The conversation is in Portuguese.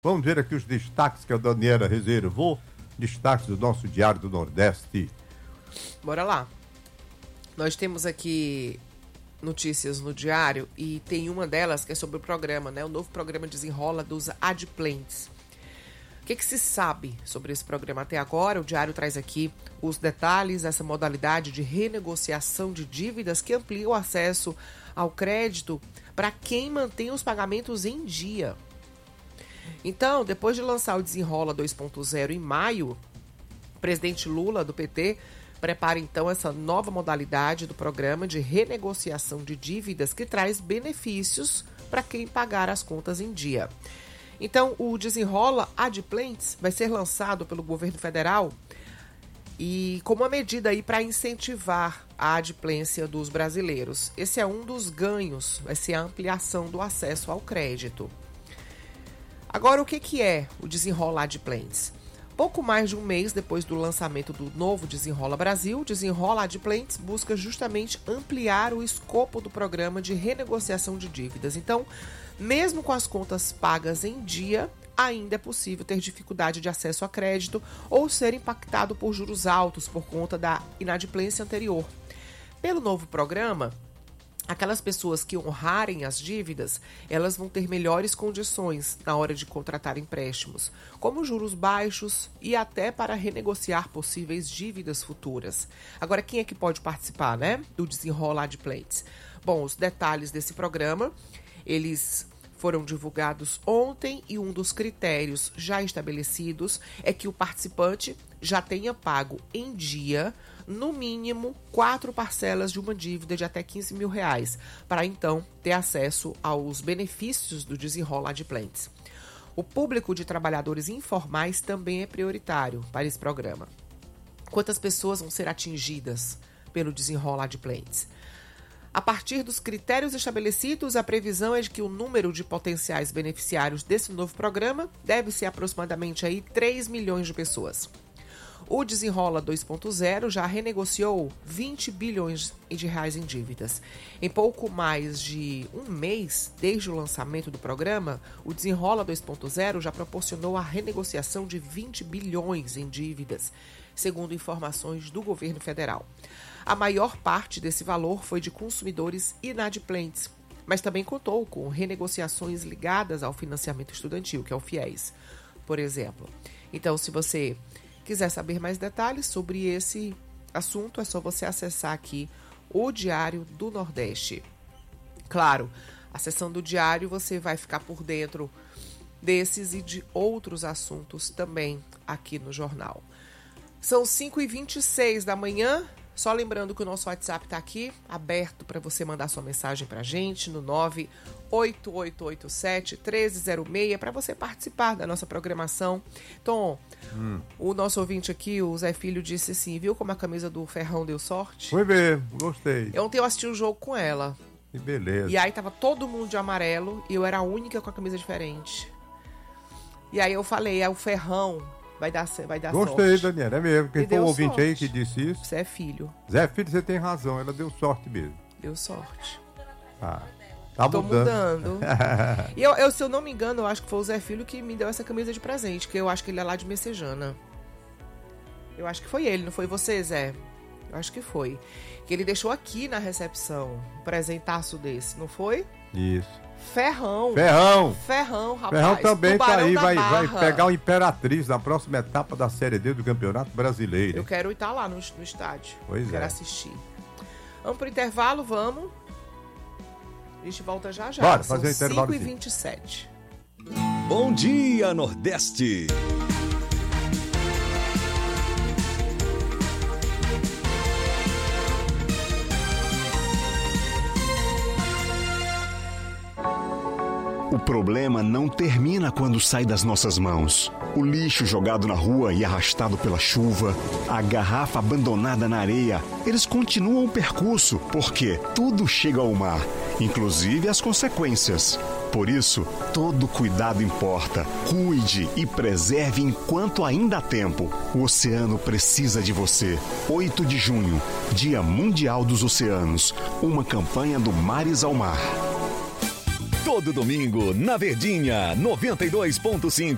Vamos ver aqui os destaques que a Daniela reservou. Destaques do nosso Diário do Nordeste. Bora lá. Nós temos aqui notícias no Diário e tem uma delas que é sobre o programa, né? O novo programa Desenrola dos Adimplentes. O que se sabe sobre esse programa até agora? O Diário traz aqui os detalhes dessa modalidade de renegociação de dívidas que amplia o acesso ao crédito para quem mantém os pagamentos em dia. Então, depois de lançar o Desenrola 2.0 em maio, o presidente Lula, do PT, prepara então essa nova modalidade do programa de renegociação de dívidas que traz benefícios para quem pagar as contas em dia. Então, o Desenrola Adimplentes vai ser lançado pelo governo federal e como uma medida aí para incentivar a adimplência dos brasileiros. Esse é um dos ganhos, vai ser a ampliação do acesso ao crédito. Agora, o que é o Desenrola Adimplentes? Pouco mais de um mês depois do lançamento do novo Desenrola Brasil, o Desenrola Adimplentes busca justamente ampliar o escopo do programa de renegociação de dívidas. Então, mesmo com as contas pagas em dia, ainda é possível ter dificuldade de acesso a crédito ou ser impactado por juros altos por conta da inadimplência anterior. Pelo novo programa, aquelas pessoas que honrarem as dívidas, elas vão ter melhores condições na hora de contratar empréstimos, como juros baixos e até para renegociar possíveis dívidas futuras. Agora, quem é que pode participar, né, do Desenrola Adimplentes? Bom, os detalhes desse programa, eles foram divulgados ontem e um dos critérios já estabelecidos é que o participante já tenha pago em dia, no mínimo, 4 parcelas de uma dívida de até R$15 mil, para então ter acesso aos benefícios do Desenrola Adimplentes. O público de trabalhadores informais também é prioritário para esse programa. Quantas pessoas vão ser atingidas pelo Desenrola Adimplentes? A partir dos critérios estabelecidos, a previsão é de que o número de potenciais beneficiários desse novo programa deve ser aproximadamente aí 3 milhões de pessoas. O Desenrola 2.0 já renegociou 20 bilhões de reais em dívidas. Em pouco mais de um mês desde o lançamento do programa, o Desenrola 2.0 já proporcionou a renegociação de 20 bilhões em dívidas, segundo informações do governo federal. A maior parte desse valor foi de consumidores inadimplentes, mas também contou com renegociações ligadas ao financiamento estudantil, que é o FIES, por exemplo. Então, se você quiser saber mais detalhes sobre esse assunto, é só você acessar aqui o Diário do Nordeste. Claro, acessando o Diário você vai ficar por dentro desses e de outros assuntos também aqui no jornal. São 5h26 da manhã. Só lembrando que o nosso WhatsApp está aqui, aberto para você mandar sua mensagem para a gente no 98887-1306, para você participar da nossa programação. Tom, o nosso ouvinte aqui, o Zé Filho, disse assim, viu como a camisa do Ferrão deu sorte? Foi mesmo, gostei. Ontem eu assisti o jogo com ela. Que beleza. E aí tava todo mundo de amarelo e eu era a única com a camisa diferente. E aí eu falei, o Ferrão... Vai dar Gostei, sorte. Daniela, é mesmo. Quem foi o ouvinte aí que disse isso? Zé Filho. Zé Filho, você tem razão, ela deu sorte mesmo. Deu sorte. Tá Tô mudando. E eu, se eu não me engano, eu acho que foi o Zé Filho que me deu essa camisa de presente, que eu acho que ele é lá de Messejana. Eu acho que foi ele, não foi você, Zé? Eu acho que foi. Que ele deixou aqui na recepção um presentaço desse, não foi? Isso. Ferrão, rapaz. Ferrão também tá aí, vai Barra. pegar o Imperatriz na próxima etapa da Série D do Campeonato Brasileiro. Eu quero estar lá no estádio. Quero assistir. Vamos pro intervalo, vamos. A gente volta já. Bora, fazer o intervalo. 5h27. Bom dia, Nordeste. O problema não termina quando sai das nossas mãos. O lixo jogado na rua e arrastado pela chuva, a garrafa abandonada na areia, eles continuam o percurso, porque tudo chega ao mar, inclusive as consequências. Por isso, todo cuidado importa. Cuide e preserve enquanto ainda há tempo. O oceano precisa de você. 8 de junho, Dia Mundial dos Oceanos. Uma campanha do Mares ao Mar. Todo domingo, na Verdinha, 92.5.